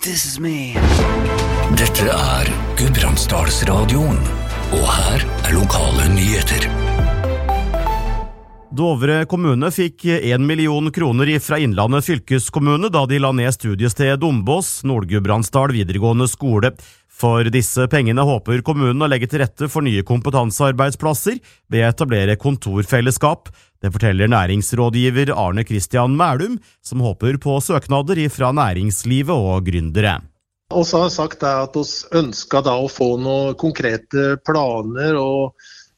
This is me. Dette Gudbrandsdalsradioen, og her lokale nyheter. Dovre kommune fikk 1 million kroner fra Innlandet fylkeskommune da de la ned studiested Dombås, Nord-Gudbrandsdal videregående skole. For disse pengene håper kommunen å legge til rette for nye kompetansearbeidsplasser ved å etablere kontorfellesskap. Det forteller næringsrådgiver Arne Christian Mælum, som håper på søknader fra næringslivet og gründere. Og så har sagt at vi ønsker da å få noen konkrete planer og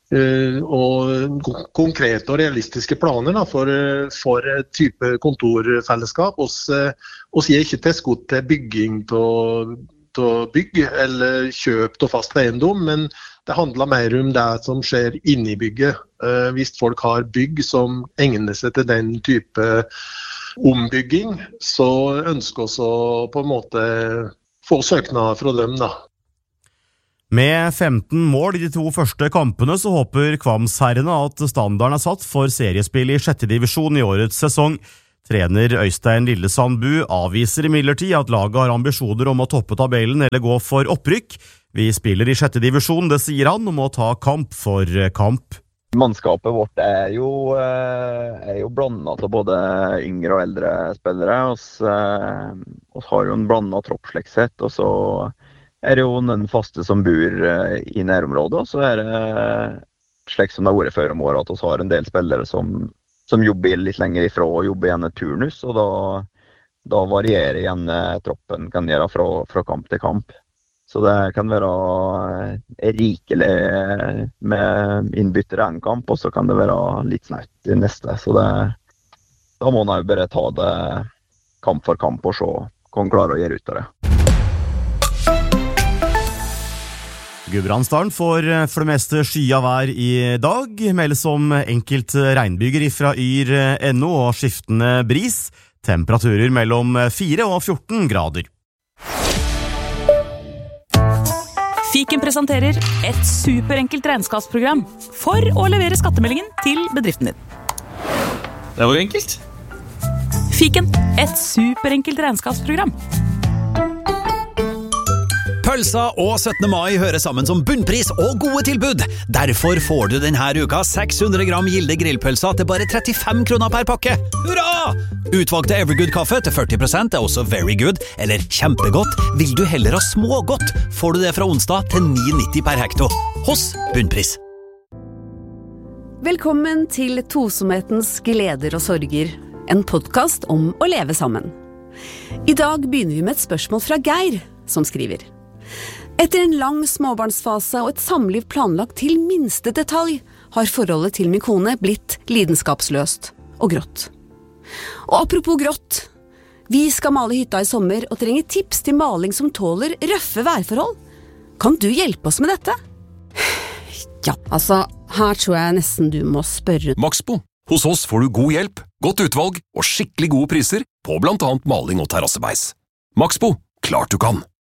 konkrete og realistiske planer da, for type kontorfellesskap. Vi gir ikke tilskudd til bygging av bygg eller kjøp av fast eiendom, men det handler mer om det som skjer inne i bygget. Hvis folk har bygg som egner seg til den type ombygging, så ønsker vi å på en måte få søknader fra dem da. Med 15 mål i de 2 første kampene så håper Kvamsherrene at standarden satt for seriespill i 6. divisjon i årets sesong. Trener Øystein Lillesandbu avviser imidlertid at laget har ambisjoner om å toppe tabellen eller gå for opprykk. Vi spiller i 6. divisjon, det sier han, om å ta kamp for kamp. Mannskapet vårt er jo blandet av både yngre og eldre spillere. Vi har jo en blandet tropp slik sett, og så er det jo den faste som bor i nærområdet, og så er det slik som det har vært før om året, at vi har en del spillere som jobber litt lenger ifra og jobber gjerne turnus, og da varierer gjerne troppen kan gjøre fra kamp til kamp. Så det kan være rikelig med innbyttere en kamp, og så kan det være litt snaut i neste. Så da må man jo bare ta det kamp for kamp og se hva man klarer å gjøre ut av det. Gudbrandsdalen får for det meste skya vær i dag, meldes om enkelt regnbyger fra yr.no og skiftende bris, temperaturer mellom 4 og 14 grader. Fiken presenterer et superenkelt regnskapsprogram for å levere skattemeldingen til bedriften din. Det var enkelt. Fiken, et superenkelt regnskapsprogram. Pølsa og 17. mai hører sammen som bunnpris og gode tilbud. Derfor får du denne uka 600 gram Gilde grillpølsa til bare 35 kroner per pakke. Hurra! Utvalgte Evergood-kaffe til 40% også very good, eller kjempegodt. Vil du heller ha smågodt, får du det fra onsdag til 9,90 per hekto. Hos bunnpris. Velkommen til Tosomhetens gleder og sorger, en podcast om å leve sammen. I dag begynner vi med et spørsmål fra Geir, som skriver: Etter en lang småbarnsfase og et samliv planlagt til minste detalj, har forholdet til min kone blitt lidenskapsløst og grått. Og apropos grått, vi skal male hytta i sommer og trenger tips til maling som tåler røffe værforhold. Kan du hjelpe oss med dette? Ja, altså, her tror jeg nesten du må spørre. Maxbo. Hos oss får du god hjelp, godt utvalg og skikkelig gode priser på blant annet maling og terrassebeis. Maxbo, klart du kan!